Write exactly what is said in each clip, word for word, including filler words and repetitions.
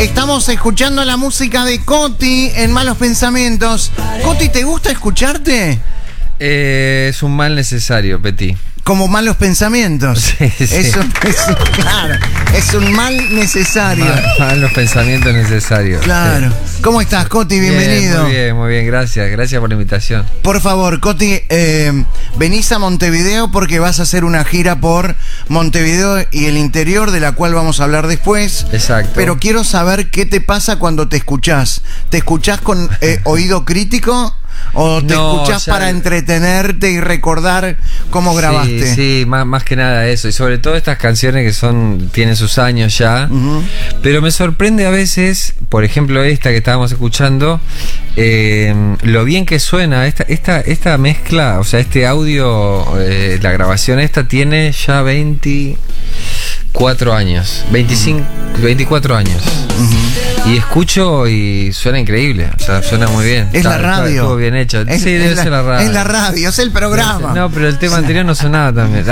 Estamos escuchando la música de Coti en Malos Pensamientos. Coti, ¿te gusta escucharte? Eh, es un mal necesario, Peti. Como Malos Pensamientos. Sí, sí. Es un, es un, claro, es un mal necesario. Mal, malos pensamientos necesarios. Claro. Sí. ¿Cómo estás, Coti? Bienvenido. Bien, muy bien, muy bien. Gracias. Gracias por la invitación. Por favor, Coti, eh, venís a Montevideo porque vas a hacer una gira por Montevideo y el interior, de la cual vamos a hablar después. Exacto. Pero quiero saber qué te pasa cuando te escuchás. ¿Te escuchás con eh, oído crítico? ¿O te no, escuchás ya... para entretenerte y recordar cómo grabaste? Sí, sí, más, más que nada eso. Y sobre todo estas canciones que son tienen sus años ya. Uh-huh. Pero me sorprende a veces, por ejemplo esta que estábamos escuchando, eh, lo bien que suena. Esta, esta, esta mezcla, o sea, este audio, eh, la grabación esta tiene ya veinticuatro años. veinticinco, uh-huh. veinticuatro años. Uh-huh. Y escucho y suena increíble. O sea, suena muy bien. Es está, la radio. Estuvo bien hecho. Es, sí, debe es la, ser la radio. Es la radio, es el programa. No, pero el tema anterior no sonaba también.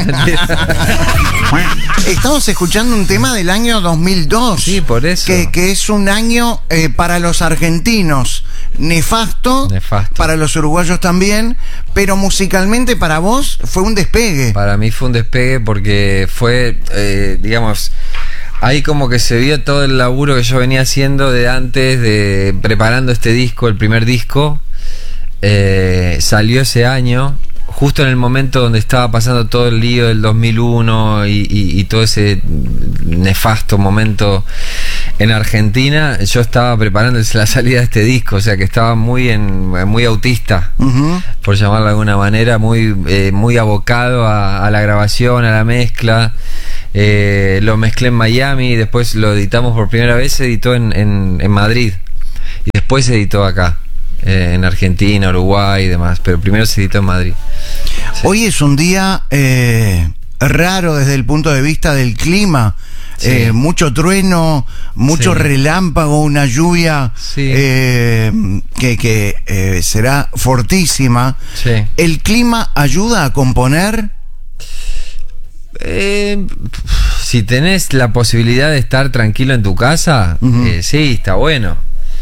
Estamos escuchando un tema del año dos mil dos. Sí, por eso. Que, que es un año eh, para los argentinos nefasto, nefasto, para los uruguayos también, pero musicalmente para vos fue un despegue. Para mí fue un despegue porque fue, eh, digamos... Ahí como que se vio todo el laburo que yo venía haciendo de antes, de preparando este disco, el primer disco. Eh, salió ese año, justo en el momento donde estaba pasando todo el lío del dos mil uno y, y, y todo ese nefasto momento en Argentina. Yo estaba preparando la salida de este disco, o sea que estaba muy en muy autista, uh-huh. por llamarlo de alguna manera, muy, eh, muy abocado a, a la grabación, a la mezcla. Eh, lo mezclé en Miami, después lo editamos por primera vez, se editó en, en, en Madrid y después se editó acá, eh, en Argentina, Uruguay y demás, pero primero se editó en Madrid. Sí. Hoy es un día eh, raro desde el punto de vista del clima. Sí. Eh, mucho trueno, mucho sí. relámpago, una lluvia sí. eh, que, que eh, será fortísima. Sí. ¿El clima ayuda a componer? Eh, si tenés la posibilidad de estar tranquilo en tu casa, uh-huh. eh, sí, está bueno.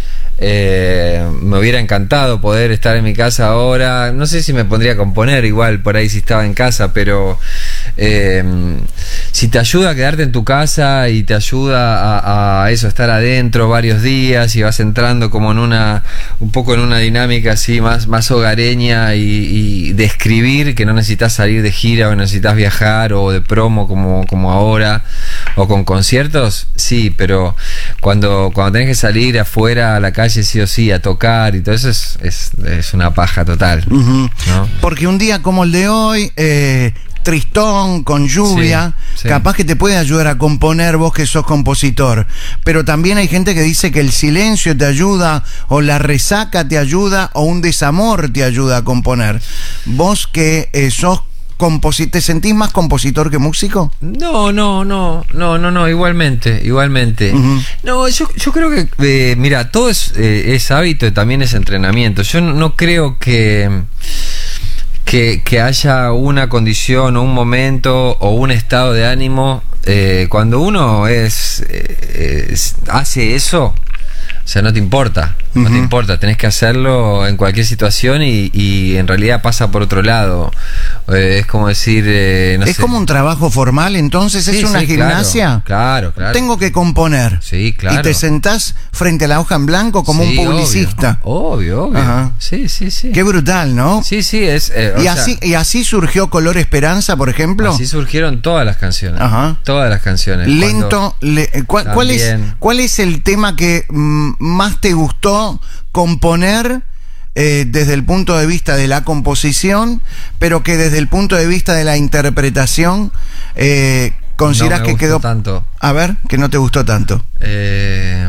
Eh, me hubiera encantado poder estar en mi casa ahora. No sé si me pondría a componer igual por ahí si estaba en casa, pero eh, si te ayuda a quedarte en tu casa y te ayuda a, a eso, estar adentro varios días y vas entrando como en una, un poco en una dinámica así más, más hogareña y, y de escribir, que no necesitas salir de gira o necesitas viajar o de promo como, como ahora o con conciertos, sí, pero cuando, cuando tenés que salir afuera a la calle sí o sí a tocar y todo eso es, es, es una paja total, uh-huh. ¿no? Porque un día como el de hoy, eh, tristón, con lluvia, sí, sí. capaz que te puede ayudar a componer vos que sos compositor, pero también hay gente que dice que el silencio te ayuda, o la resaca te ayuda, o un desamor te ayuda a componer. Vos que eh, sos composi- ¿te sentís más compositor que músico? No, no, no, no, no, no, igualmente, igualmente. Uh-huh. No, yo, yo creo que, eh, mira, todo es, eh, es hábito y también es entrenamiento. Yo no, no creo que, que, que haya una condición o un momento o un estado de ánimo. Eh, cuando uno es, eh, es hace eso, o sea, no te importa, no uh-huh. te importa, tenés que hacerlo en cualquier situación y, y en realidad pasa por otro lado. Eh, es como decir, eh, no es sé. como un trabajo formal, entonces sí, es una sí, gimnasia. Claro, claro, claro. Tengo que componer. Sí, claro. Y te sentás frente a la hoja en blanco como sí, un publicista. Obvio, obvio. Ajá. Sí, sí, sí. Qué brutal, ¿no? Sí, sí, es. Eh, y, así, sea, y así surgió Color Esperanza, por ejemplo. Así surgieron todas las canciones. Ajá. Todas las canciones. Lento. Le, ¿cuál, ¿cuál, es, ¿Cuál es el tema que mm, más te gustó componer eh, desde el punto de vista de la composición, pero que desde el punto de vista de la interpretación eh, consideras no me que quedó tanto? A ver, que no te gustó tanto. Eh...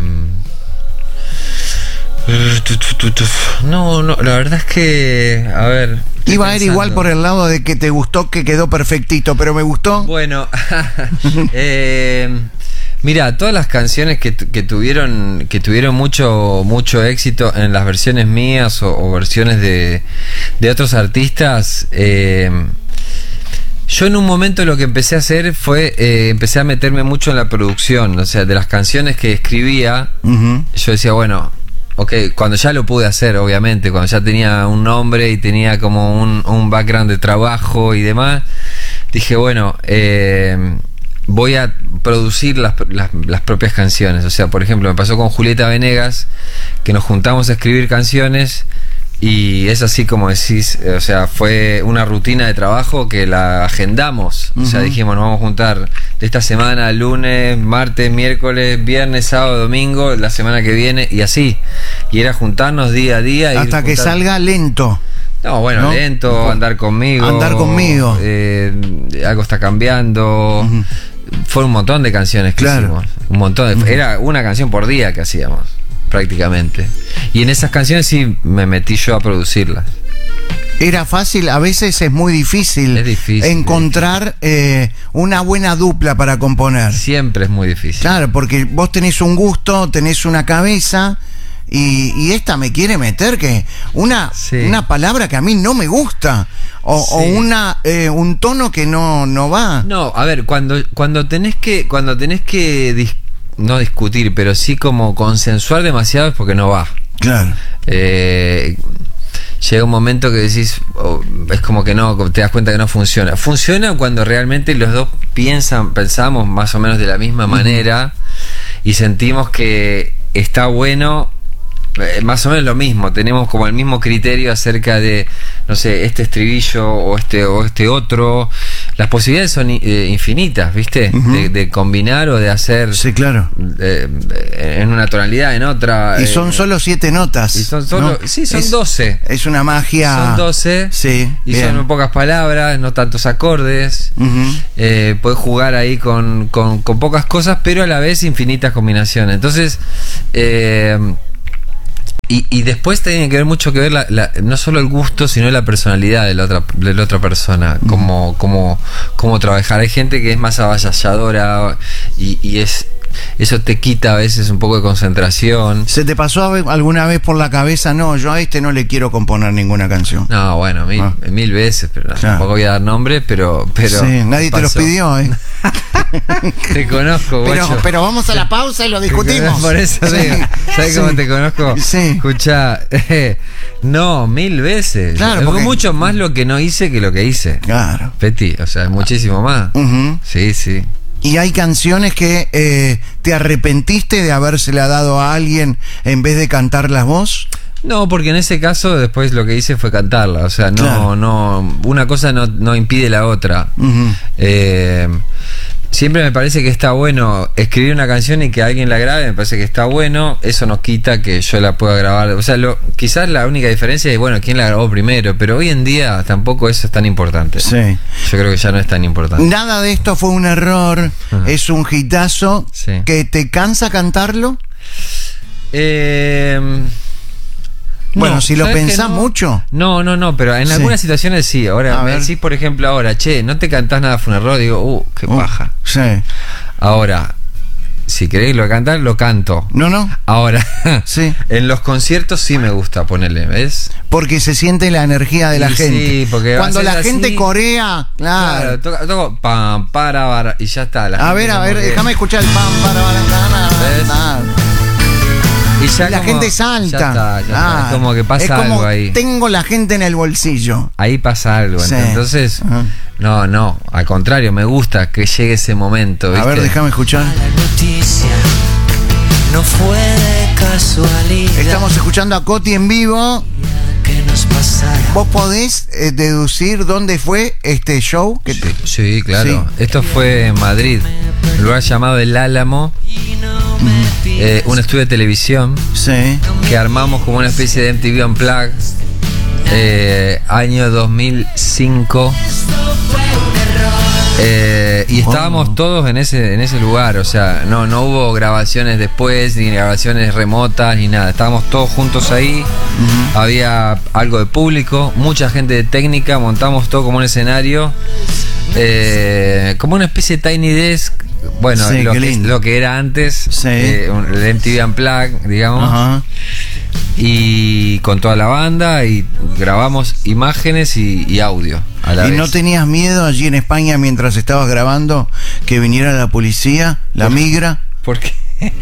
No, no, la verdad es que, a ver, iba a ir igual por el lado de que te gustó, que quedó perfectito, pero me gustó. Bueno, eh, mira, todas las canciones que, que tuvieron que tuvieron mucho mucho éxito en las versiones mías o, o versiones de, de otros artistas, eh, Yo en un momento lo que empecé a hacer fue, eh, empecé a meterme mucho en la producción, o sea, de las canciones que escribía, uh-huh. yo decía, bueno, ok, cuando ya lo pude hacer, obviamente, cuando ya tenía un nombre y tenía como un, un background de trabajo y demás, dije, bueno, eh, voy a producir las, las, las propias canciones. O sea, por ejemplo, me pasó con Julieta Venegas, que nos juntamos a escribir canciones. Y es así como decís, o sea, fue una rutina de trabajo que la agendamos. Uh-huh. O sea, dijimos, nos vamos a juntar de esta semana, lunes, martes, miércoles, viernes, sábado, domingo, la semana que viene, y así. Y era juntarnos día a día. Hasta que juntar... salga lento. No, bueno, ¿no? Lento, andar conmigo. Andar conmigo. Eh, algo está cambiando. Uh-huh. Fue un montón de canciones que claro. hicimos. Un montón. De... Uh-huh. Era una canción por día que hacíamos. Prácticamente. Y en esas canciones sí me metí yo a producirlas. Era fácil, a veces es muy difícil, es difícil encontrar eh, una buena dupla para componer. Siempre es muy difícil. Claro, porque vos tenés un gusto, tenés una cabeza y, y esta me quiere meter que una, sí. una palabra que a mí no me gusta o, sí. o una eh, un tono que no, no va. No, a ver, cuando, cuando tenés que cuando tenés que dis- no discutir, pero sí como consensuar demasiado es porque no va. Claro. Eh, llega un momento que decís, oh, es como que no, te das cuenta que no funciona. Funciona cuando realmente los dos piensan, pensamos más o menos de la misma manera uh-huh. y sentimos que está bueno. Más o menos lo mismo, tenemos como el mismo criterio acerca de, no sé, este estribillo o este o este otro. Las posibilidades son eh, infinitas, ¿viste? Uh-huh. De, de combinar o de hacer. Sí, claro. Eh, en una tonalidad, en otra. Y son eh, solo siete notas. Y son solo, ¿no? Sí, son es, doce. Es una magia. Son doce. Sí. Y bien. son pocas palabras, no tantos acordes. Uh-huh. Eh, puedes jugar ahí con, con, con pocas cosas, pero a la vez infinitas combinaciones. Entonces, eh. Y, y después tiene que ver mucho que ver la, la, no solo el gusto, sino la personalidad de la otra, de la otra persona, cómo, cómo, cómo trabajar. Hay gente que es más avasalladora y, y es eso te quita a veces un poco de concentración. ¿Se te pasó alguna vez por la cabeza, no, yo a este no le quiero componer ninguna canción? No, bueno, mil, ah. mil veces, pero claro. tampoco voy a dar nombre, pero... pero sí, nadie te los pidió, ¿eh? Te conozco, pero, guacho. pero vamos a la pausa y lo discutimos. Por eso, sí. ¿Sabes sí. cómo te conozco? Sí. Escucha, eh, no, mil veces. Claro, porque... mucho más lo que no hice que lo que hice. Claro. Peti, o sea, muchísimo más. Uh-huh. Sí, sí. ¿Y hay canciones que eh, te arrepentiste de habérsela dado a alguien en vez de cantarlas vos? No, porque en ese caso después lo que hice fue cantarla. O sea, no, claro. no, una cosa no, no impide la otra. Uh-huh. Eh, siempre me parece que está bueno escribir una canción y que alguien la grabe, me parece que está bueno. Eso no quita que yo la pueda grabar. O sea, lo, quizás la única diferencia es, bueno, quién la grabó primero, pero hoy en día tampoco eso es tan importante. Sí. Yo creo que ya no es tan importante. Nada de esto fue un error, uh-huh. es un hitazo. Sí. ¿Que te cansa cantarlo? Eh... Bueno, no, si lo pensás no? mucho. No, no, no, pero en sí. algunas situaciones sí. Ahora, me decís, por ejemplo, ahora, che, no te cantás nada, fue un error. Digo, uh, qué uh, paja. Sí. Ahora, si querés lo cantar, lo canto. No, no. Ahora, sí. en los conciertos sí me gusta ponerle, ¿ves? Porque se siente la energía de la sí, gente. Sí, porque cuando la así, gente corea, claro. Claro, toco, toco pam, para, para, y ya está. La a ver, a ver, que... déjame escuchar el pam, para, para, para, para. Y ya la como, gente salta. Ya está, ya ah, está. Es como que pasa es como algo ahí. Tengo la gente en el bolsillo. Ahí pasa algo. Sí. Entonces, uh-huh. no, no. Al contrario, me gusta que llegue ese momento. ¿viste? A ver, déjame escuchar. La noticia no fue de casualidad. Estamos escuchando a Coti en vivo. Que nos pasara. ¿Vos podés eh, deducir dónde fue este show? Que sí, sí, claro. Sí. Esto fue en Madrid, un lugar llamado El Álamo. Eh, un estudio de televisión sí. que armamos como una especie de M T V Unplugged, eh, año dos mil cinco, eh, y estábamos oh. todos en ese en ese lugar, o sea, no no hubo grabaciones después ni grabaciones remotas ni nada, estábamos todos juntos ahí, uh-huh. había algo de público, mucha gente de técnica, montamos todo como un escenario, eh, como una especie de Tiny Desk. Bueno, sí, lo, que, lo que era antes, sí. eh, el M T V Unplugged, digamos. Uh-huh. y con toda la banda y grabamos imágenes y, y audio a la ¿Y vez. no tenías miedo allí en España mientras estabas grabando que viniera la policía, la ¿Por? migra? ¿Por qué?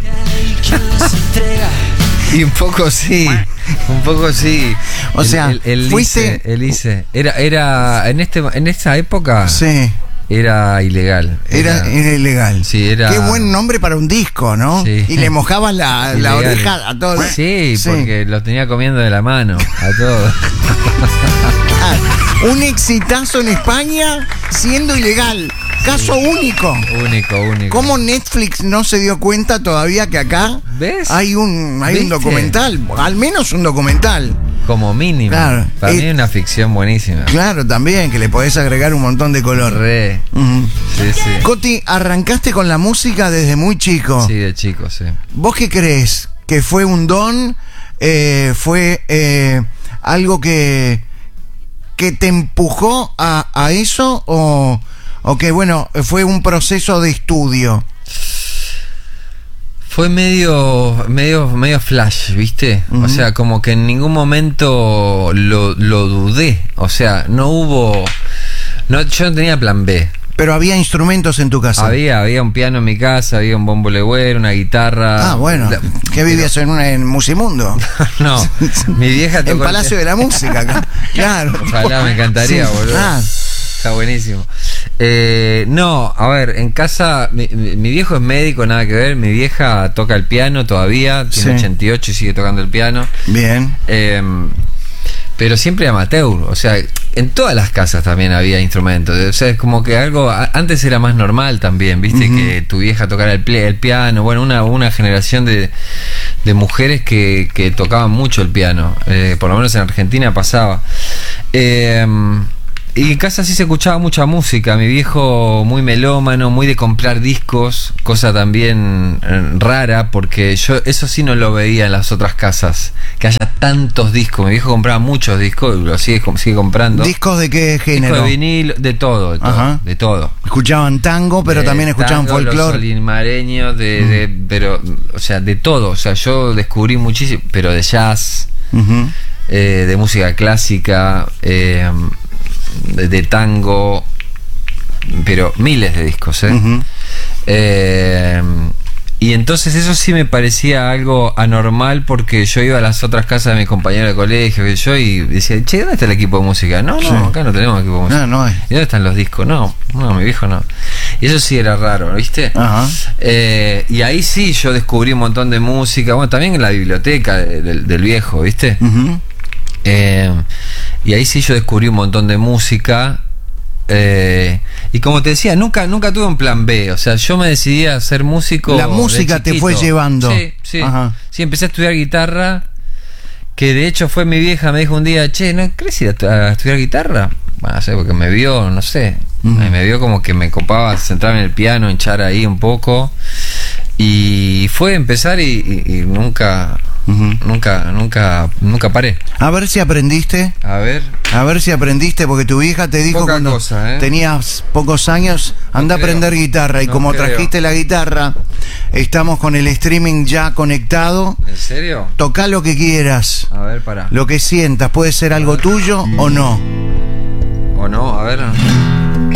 Y un poco sí, un poco sí. O sea, el, el, el fuiste- ICE, el ICE. Era, era en este, en esta época Sí, era ilegal. era, era ilegal. Sí, era. Qué buen nombre para un disco, ¿no? Sí. Y le mojabas la, la ilegal. oreja a todos. Sí, porque lo tenía comiendo de la mano a todos. Ah, un exitazo en España siendo ilegal. Caso único. Único, único. ¿Cómo Netflix no se dio cuenta todavía que acá ¿Ves? hay un hay un ¿Viste? documental? Al menos un documental. Como mínimo. Claro. Para mí Eh, es una ficción buenísima. Claro, también, que le podés agregar un montón de color. Re. Ujú. Sí, sí. Coti, arrancaste con la música desde muy chico. Sí, de chico, sí. ¿Vos qué crees? ¿Que fue un don? Eh, ¿Fue eh, algo que, que te empujó a, a eso? ¿O, o que, bueno, fue un proceso de estudio? Fue medio, medio, medio flash, ¿viste? Ujú. O sea, como que en ningún momento lo, lo dudé. O sea, no hubo. No, yo no tenía plan B. Pero había instrumentos en tu casa. Había, había un piano en mi casa, había un bombo legüero, una guitarra. Ah, bueno. La- ¿Qué vivías en, una, en Musimundo? No, mi vieja tocó En el- Palacio de la Música, acá. Claro. Ojalá, me encantaría, Sí. boludo. Ah, Está buenísimo. Eh, no, a ver, en casa, mi, mi- mi viejo es médico, nada que ver. Mi vieja toca el piano todavía, tiene Sí. ochenta y ocho y sigue tocando el piano. bien. Eh, pero siempre amateur, o sea, en todas las casas también había instrumentos. O sea, es como que algo, a- antes era más normal también, viste, Ujú. que tu vieja tocara el, pli- el piano. Bueno, una, una generación de, de mujeres que, que tocaban mucho el piano, eh, por lo menos en Argentina pasaba. Eh, y en casa sí se escuchaba mucha música. Mi viejo muy melómano, muy de comprar discos, cosa también eh, rara, porque yo eso sí no lo veía en las otras casas, que haya tantos discos. Mi viejo compraba muchos discos y lo sigue, sigue comprando. ¿Discos de qué Discos género? de vinilo, de todo, de todo. Ajá. De todo. Escuchaban tango, pero De también escuchaban tango, los folclore. solimareños, de, de, pero, o sea, de todo. O sea, yo descubrí muchísimo, pero de jazz, Ujú. eh, de música clásica, eh, de, de tango, pero miles de discos, ¿eh? Ujú. Eh, y entonces eso sí me parecía algo anormal, porque yo iba a las otras casas de mis compañeros de colegio que yo y decía, che, ¿dónde está el equipo de música? No, no, Sí. acá no tenemos equipo de música. No, no hay. ¿Y dónde están los discos? No, no, mi viejo no. Y eso sí era raro, ¿viste? Ajá. Eh, y ahí sí yo descubrí un montón de música, bueno, también en la biblioteca de- del, del viejo, ¿viste? Ujú. Eh, y ahí sí yo descubrí un montón de música. eh, y como te decía, nunca nunca tuve un plan B. O sea, yo me decidí a ser músico. La de música te chiquito. fue llevando. Sí, sí. Ajá. Sí, empecé a estudiar guitarra. Que de hecho fue mi vieja, me dijo un día, che, ¿no querés ir a, tu- a estudiar guitarra? Bueno, no sé, porque me vio, no sé. Ujú. Me vio como que me copaba sentarme en el piano, hinchar ahí un poco. Y fue empezar y, y- y nunca, Ujú. nunca, nunca, nunca paré. A ver si aprendiste. A ver. A ver si aprendiste, porque tu vieja te dijo Poca cuando cosa, ¿eh? tenías pocos años, anda a creo. aprender guitarra. Y No como creo. trajiste la guitarra, estamos con el streaming ya conectado. ¿En serio? Toca lo que quieras, A ver, para. lo que sientas. Puede ser algo tuyo o no. ¿O no? A ver.